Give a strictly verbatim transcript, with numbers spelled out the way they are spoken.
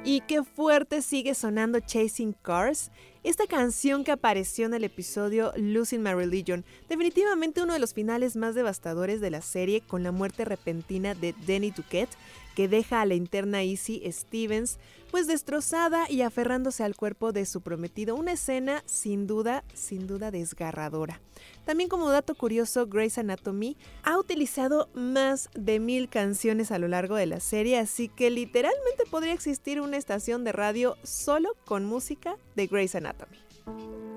Y qué fuerte sigue sonando Chasing Cars, esta canción que apareció en el episodio Losing My Religion, definitivamente uno de los finales más devastadores de la serie, con la muerte repentina de Denny Duquette, que deja a la interna Izzy Stevens pues destrozada y aferrándose al cuerpo de su prometido, una escena sin duda, sin duda desgarradora. También, como dato curioso, Grey's Anatomy ha utilizado más de mil canciones a lo largo de la serie, así que literalmente podría existir una estación de radio solo con música de Grey's Anatomy.